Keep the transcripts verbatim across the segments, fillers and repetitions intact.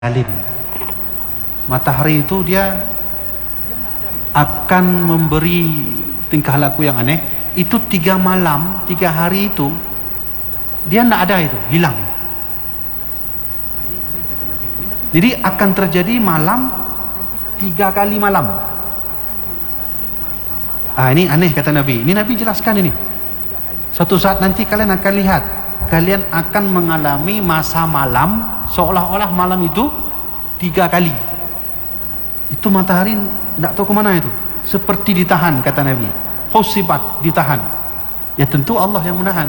alim. Matahari itu dia akan memberi tingkah laku yang aneh. Itu tiga malam, tiga hari itu dia tidak ada, itu hilang. Jadi akan terjadi malam tiga kali malam. Ah, ini aneh kata Nabi. Ini Nabi jelaskan ini. Suatu saat nanti kalian akan lihat, kalian akan mengalami masa malam seolah-olah malam itu tiga kali. Itu matahari tidak tahu kemana itu, seperti ditahan kata Nabi. Husibat, ditahan. Ya tentu Allah yang menahan.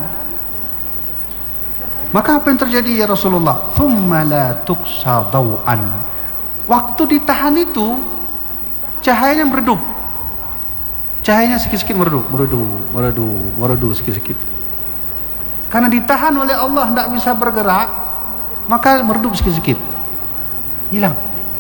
Maka apa yang terjadi ya Rasulullah? Thumma la tuqsa daw'an. Waktu ditahan itu cahayanya meredup. Cahayanya sikit-sikit meredup, meredup, meredup, meredup sikit-sikit. Karena ditahan oleh Allah, tidak bisa bergerak, maka meredup sikit-sikit. Hilang.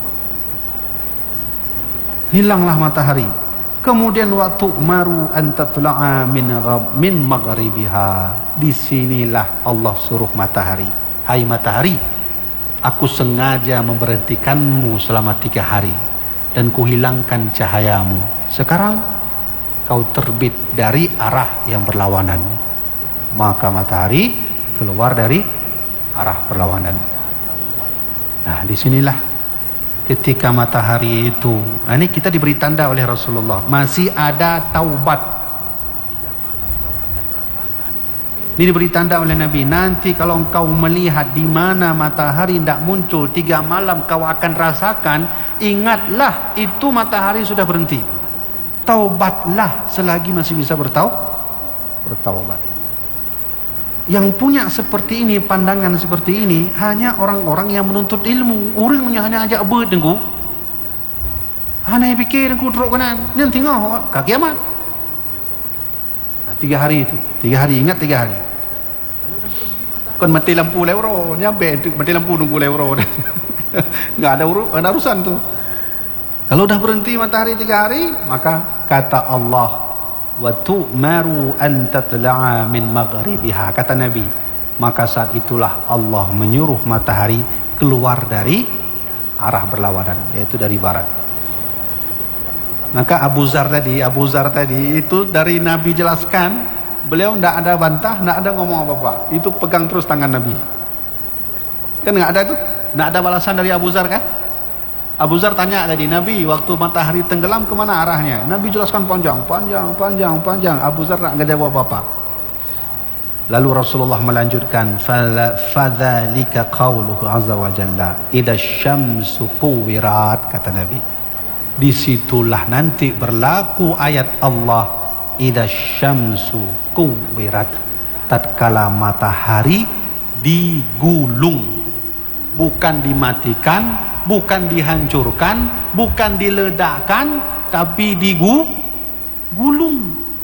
Hilanglah matahari. Kemudian waktu maru an tatla'a min ghab min maghribiha. Disinilah Allah suruh matahari, hai matahari, aku sengaja memberhentikanmu selama tiga hari dan kuhilangkan cahayamu. Sekarang kau terbit dari arah yang berlawanan. Maka matahari keluar dari arah berlawanan. Nah, disinilah ketika matahari itu, nah ini kita diberi tanda oleh Rasulullah, masih ada taubat. Ini diberi tanda oleh Nabi, nanti kalau engkau melihat di mana matahari tidak muncul tiga malam, kau akan rasakan, ingatlah itu matahari sudah berhenti. Taubatlah selagi masih bisa bertau bertaubat. Yang punya seperti ini, pandangan seperti ini, hanya orang-orang yang menuntut ilmu. Orang hanya ajak berdengku, hanya fikir dengku teruk kanan, yang tengok kaki amat. Nah, tiga hari itu, tiga hari, ingat tiga hari. Kan mati lampu lewro, nyampe mati lampu nunggu lewro, nggak ada uru, ada urusan tuh. Kalau udah berhenti matahari tiga hari, maka kata Allah, wa tu'maru an tatla'a min maghribiha, kata Nabi, maka saat itulah Allah menyuruh matahari keluar dari arah berlawanan, yaitu dari barat. Maka Abu Zar tadi, Abu Zar tadi itu dari Nabi jelaskan, beliau tidak ada bantah, tidak ada ngomong apa-apa, itu pegang terus tangan Nabi. Kan nggak ada itu, tidak ada balasan dari Abu Zar kan? Abu Zar tanya tadi, Nabi waktu matahari tenggelam kemana arahnya? Nabi jelaskan panjang, panjang, panjang, panjang. Abu Zar tak jawab apa-apa. Lalu Rasulullah melanjutkan, fadzalika qauluhu azza wa jalla idza syamsu kuwirat, kata Nabi. Disitulah nanti berlaku ayat Allah, idza syamsu kuwirat, tatkala matahari digulung, bukan dimatikan, bukan dihancurkan, bukan diledakkan, tapi digulung.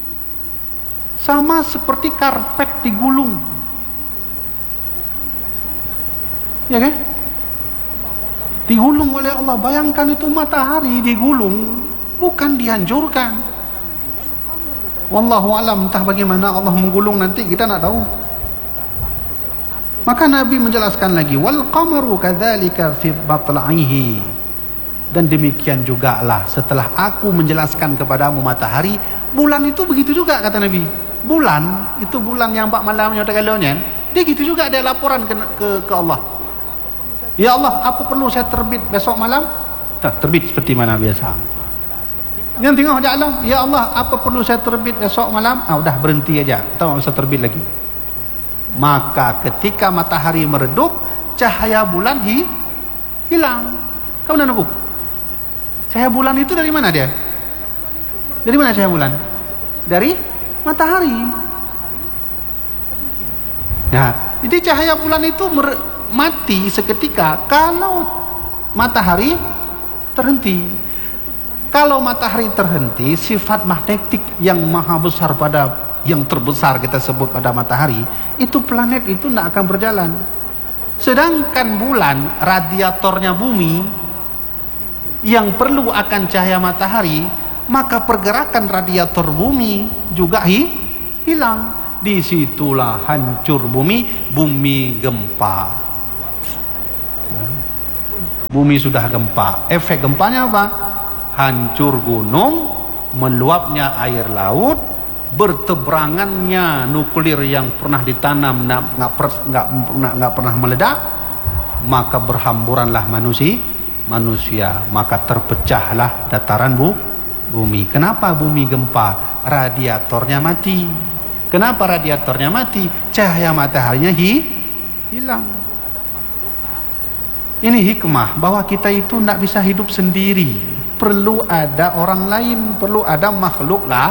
Sama seperti karpet digulung. Ya kan? Digulung oleh Allah. Bayangkan itu matahari digulung, bukan dihancurkan. Wallahu alam, entah bagaimana Allah menggulung nanti, kita nak tahu. Maka Nabi menjelaskan lagi, wal qamaru kadzalika fi batla'ihi, dan demikian jugalah setelah aku menjelaskan kepadamu matahari, bulan itu begitu juga kata Nabi. Bulan itu, bulan yang empat malamnya galonnya, dia gitu juga ada laporan ke, ke ke Allah. Ya Allah, apa perlu saya terbit besok malam? Tak, terbit seperti mana biasa. Yang tengok aja Allah, ya Allah, apa perlu saya terbit besok malam? Ah, udah berhenti aja, tak usah terbit lagi. Maka ketika matahari meredup, cahaya bulan hi, hilang. Kau nak nunggu? Cahaya bulan itu dari mana dia? Dari mana cahaya bulan? Dari matahari. Nah, jadi cahaya bulan itu mati seketika kalau matahari terhenti. Kalau matahari terhenti, sifat magnetik yang maha besar pada, yang terbesar kita sebut pada matahari, itu planet itu tidak akan berjalan. Sedangkan bulan, radiatornya bumi, yang perlu akan cahaya matahari, maka pergerakan radiator bumi juga hi, hilang. Disitulah hancur bumi, bumi gempa. Bumi sudah gempa. Efek gempanya apa? Hancur gunung, meluapnya air laut, berteberangannya nuklir yang pernah ditanam nggak nggak nggak pernah meledak, maka berhamburanlah manusia manusia maka terpecahlah dataran bu, bumi. Kenapa bumi gempa? Radiatornya mati. Kenapa radiatornya mati? Cahaya mataharinya hi, hilang. Ini hikmah bahwa kita itu tidak bisa hidup sendiri, perlu ada orang lain, perlu ada makhluk lah.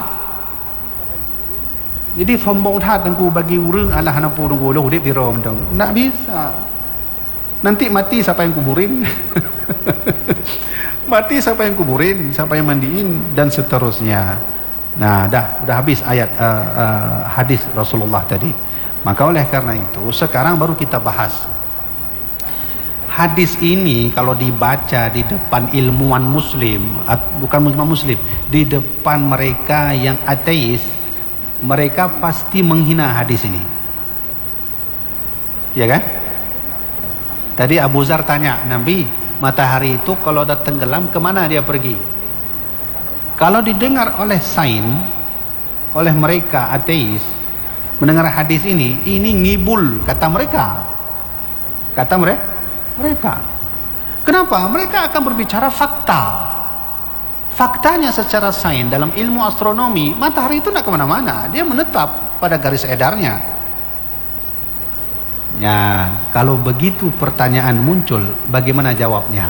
Jadi sombong tat tengku bagi urang Allah nampu tengku dah hidup di rom dong. Tak bisa. Nanti mati siapa yang kuburin? Mati siapa yang kuburin? Siapa yang mandiin? Dan seterusnya. Nah, dah udah habis ayat uh, uh, hadis Rasulullah tadi. Maka oleh karena itu sekarang baru kita bahas. Hadis ini kalau dibaca di depan ilmuwan muslim, bukan ilmuwan muslim, di depan mereka yang ateis, mereka pasti menghina hadis ini. Ya kan? Tadi Abu Zar tanya, Nabi, matahari itu kalau udah tenggelam kemana dia pergi? Kalau didengar oleh sain, oleh mereka ateis, mendengar hadis ini, ini ngibul kata mereka. Kata mereka, mereka. Kenapa? Mereka akan berbicara fakta. Faktanya secara sain dalam ilmu astronomi, matahari itu tidak kemana-mana, dia menetap pada garis edarnya. Ya, kalau begitu pertanyaan muncul, bagaimana jawabnya?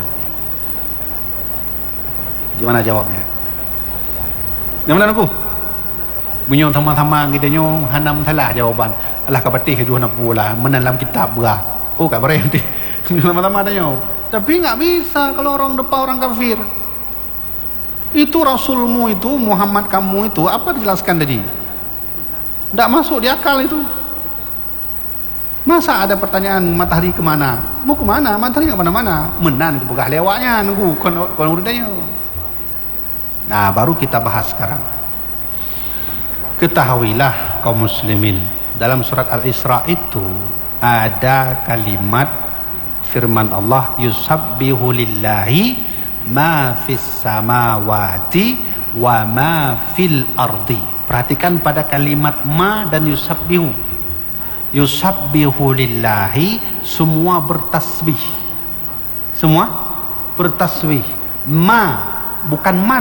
Gimana jawabnya? Gimana aku? Menyong sama-sama kita nyong hanam salah jawaban. Allah kapatih jual nak pula menalam kitab berah. Oh kat barang nanti. Lama-lama ada nyong. Tapi enggak bisa kalau orang depan orang kafir. Itu Rasulmu itu, Muhammad kamu itu, apa dijelaskan tadi? Tidak masuk di akal itu. Masa ada pertanyaan matahari kemana? Mau kemana? Matahari nggak mana-mana. Menan kebegah lewatnya nunggu kon kon urutannya. Nah, baru kita bahas sekarang. Ketahuilah kaum muslimin, dalam surat Al-Isra itu ada kalimat firman Allah, yusabbihu lillahi ma fis samawati wa ma fil ardi. Perhatikan pada kalimat ma dan yusabbihu. Yusabbihu lillahi, semua bertasbih. Semua bertasbih. Ma bukan man.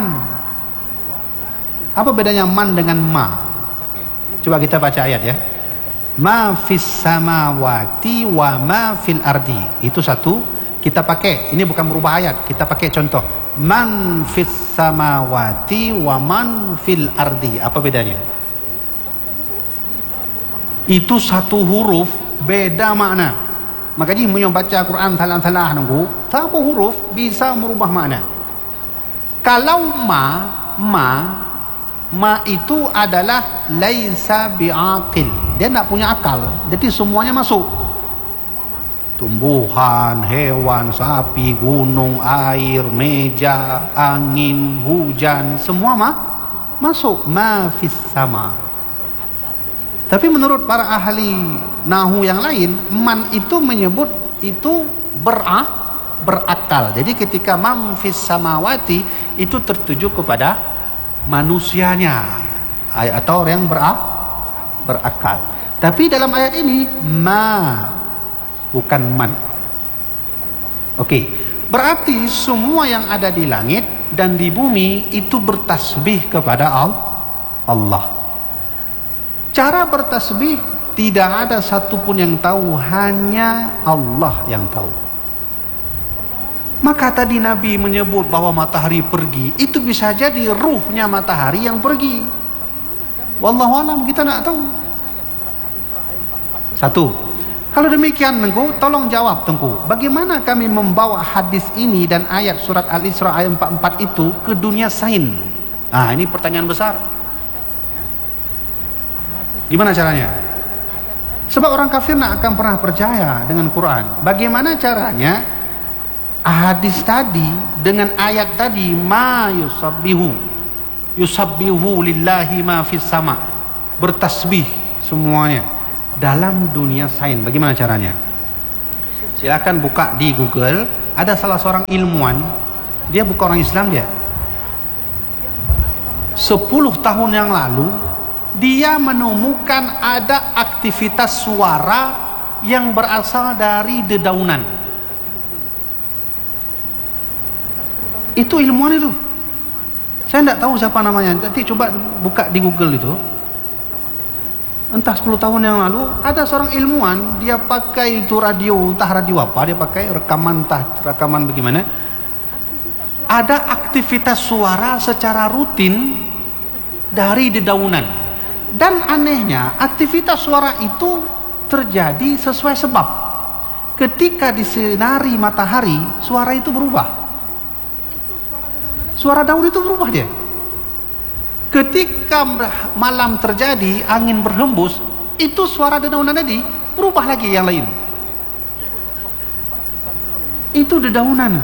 Apa bedanya man dengan ma? Coba kita baca ayat ya. Ma fis samawati wa ma fil ardi. Itu satu, kita pakai. Ini bukan merubah ayat, kita pakai contoh. Man fis samawati wa man fil ardi. Apa bedanya? Itu satu huruf beda makna. Makanya menyong baca Quran salah-salah nunggu, satu huruf bisa merubah makna. Kalau ma, ma, ma itu adalah laisa biaqil. Dia tak punya akal. Jadi semuanya masuk. Tumbuhan, hewan, sapi, gunung, air, meja, angin, hujan, semua mah masuk. Ma fis sama. Tapi menurut para ahli nahu yang lain, man itu menyebut itu berah, berakal. Jadi ketika man fis samawati itu tertuju kepada manusianya atau orang yang berah, berakal. Tapi dalam ayat ini ma bukan man. Oke, berarti semua yang ada di langit dan di bumi itu bertasbih kepada Allah. Cara bertasbih tidak ada satupun yang tahu, hanya Allah yang tahu. Maka tadi Nabi menyebut bahwa matahari pergi, itu bisa jadi ruhnya matahari yang pergi. Wallahu alam, kita tak tahu. Satu. Kalau demikian Tengku, tolong jawab Tengku, bagaimana kami membawa hadis ini dan ayat surat Al-Isra ayat empat puluh empat itu ke dunia sains? Ah, ini pertanyaan besar. Gimana caranya? Sebab orang kafir tak akan pernah percaya dengan Quran. Bagaimana caranya hadis tadi dengan ayat tadi ma yusabbihu yusabbihu lillahi ma fis sama, bertasbih semuanya dalam dunia sains? Bagaimana caranya? Silakan buka di Google ada salah seorang ilmuwan, dia bukan orang Islam dia. Sepuluh tahun yang lalu dia menemukan ada aktivitas suara yang berasal dari dedaunan. Itu ilmuwan itu. Saya tidak tahu siapa namanya. Nanti coba buka di Google itu. Entah sepuluh tahun yang lalu ada seorang ilmuwan, dia pakai itu radio, entah radio apa, dia pakai rekaman, entah rekaman bagaimana. Ada aktivitas suara secara rutin dari dedaunan. Dan anehnya aktivitas suara itu terjadi sesuai sebab. Ketika disinari matahari, suara itu berubah. Suara daun itu berubah dia. Ketika malam terjadi, angin berhembus, itu suara dedaunan tadi berubah lagi yang lain. Itu dedaunan.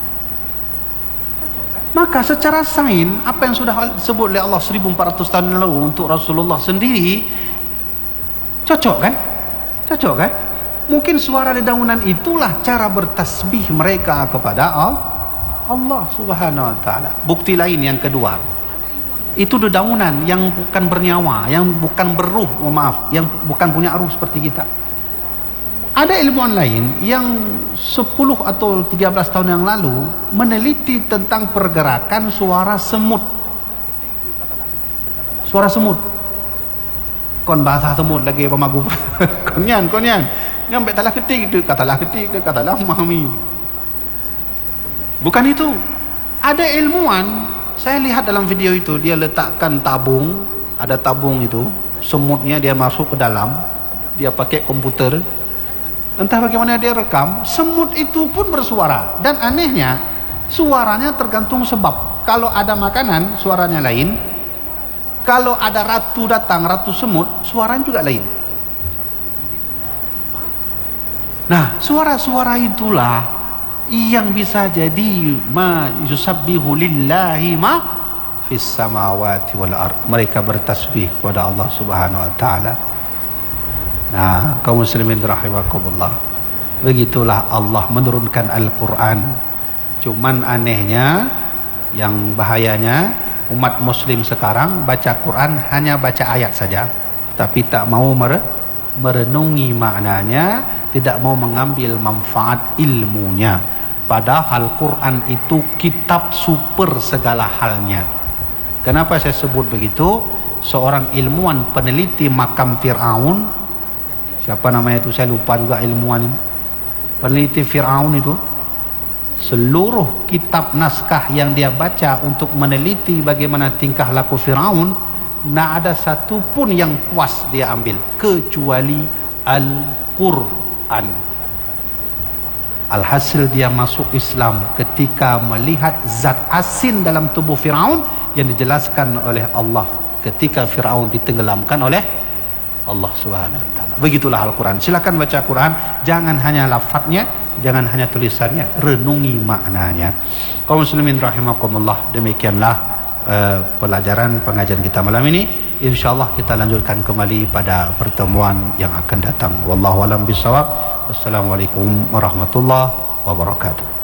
Maka secara sains, apa yang sudah disebut oleh Allah seribu empat ratus tahun lalu untuk Rasulullah sendiri, cocok kan? Cocok kan? Mungkin suara dedaunan itulah cara bertasbih mereka kepada Allah Subhanahu wa ta'ala. Bukti lain yang kedua, itu dedaunan yang bukan bernyawa, yang bukan berruh, oh maaf, yang bukan punya ruh seperti kita. Ada ilmuwan lain yang sepuluh atau tiga belas tahun yang lalu meneliti tentang pergerakan suara semut. Suara semut. Kon bahasa semut lagi pemagu. Konyan, konyan. Nyampe talah ketik itu, katalah ketik itu, katalah memahami. Bukan itu. Ada ilmuwan, saya lihat dalam video itu, dia letakkan tabung, ada tabung itu, semutnya dia masuk ke dalam, dia pakai komputer. Entah bagaimana dia rekam, semut itu pun bersuara. Dan anehnya, suaranya tergantung sebab. Kalau ada makanan, suaranya lain. Kalau ada ratu datang, ratu semut, suaranya juga lain. Nah, suara-suara itulah yang bisa jadi ma yusabbihu lillahi ma fis samawati wal ard. Mereka bertasbih kepada Allah Subhanahu wa taala. Nah, kaum muslimin rahimakumullah, begitulah Allah menurunkan Al-Quran. Cuman anehnya, yang bahayanya, umat muslim sekarang baca Quran hanya baca ayat saja, tapi tak mau merenungi maknanya, tidak mau mengambil manfaat ilmunya. Padahal Quran itu kitab super segala halnya. Kenapa saya sebut begitu? Seorang ilmuwan peneliti makam Fir'aun, siapa namanya itu, saya lupa juga ilmuwan ini, peneliti Fir'aun itu, seluruh kitab naskah yang dia baca untuk meneliti bagaimana tingkah laku Fir'aun, tidak ada satu pun yang puas dia ambil kecuali Al-Quran. Alhasil dia masuk Islam ketika melihat zat asin dalam tubuh Fir'aun yang dijelaskan oleh Allah ketika Fir'aun ditenggelamkan oleh Allah Subhanahu wa taala. Begitulah Al-Quran. Silakan baca Quran, jangan hanya lafadznya, jangan hanya tulisannya, renungi maknanya. Kaum muslimin rahimakumullah, demikianlah uh, pelajaran pengajian kita malam ini. Insyaallah kita lanjutkan kembali pada pertemuan yang akan datang. Wallahu a'lam bishawab. Wassalamualaikum warahmatullahi wabarakatuh.